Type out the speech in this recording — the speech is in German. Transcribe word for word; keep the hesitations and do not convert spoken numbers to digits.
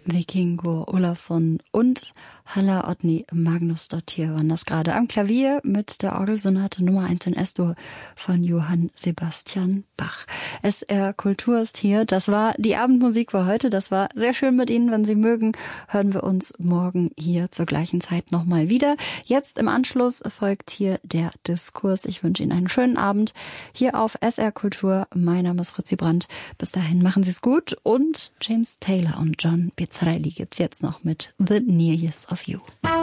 Vikingur Olafsson und Halla Oddny Magnusdóttir waren das gerade am Klavier mit der Orgelsonate Nummer eins in S-Dur von Johann Sebastian Bach. S R Kultur ist hier. Das war die Abendmusik für heute. Das war sehr schön mit Ihnen. Wenn Sie mögen, hören wir uns morgen hier zur gleichen Zeit nochmal wieder. Jetzt im Anschluss folgt hier der Diskurs. Ich wünsche Ihnen einen schönen Abend hier auf S R Kultur. Mein Name ist Fritzi Brandt. Bis dahin machen Sie es gut und James Taylor und John Pizzarelli gibt's jetzt noch mit The Near Years of You.